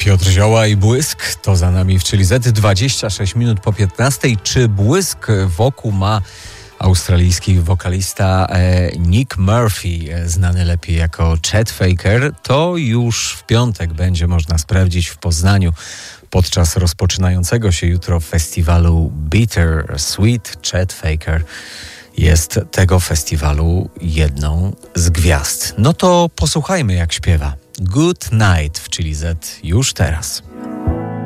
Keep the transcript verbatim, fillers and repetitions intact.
Piotr Zioła i Błysk to za nami w Czyli Z, dwadzieścia sześć minut po piętnastej. Czy błysk wokół ma australijski wokalista e, Nick Murphy, znany lepiej jako Chet Faker? To już w piątek będzie można sprawdzić w Poznaniu podczas rozpoczynającego się jutro festiwalu Bitter Sweet. Chet Faker jest tego festiwalu jedną z gwiazd. No to posłuchajmy, jak śpiewa. Good Night w Czyli Z już teraz.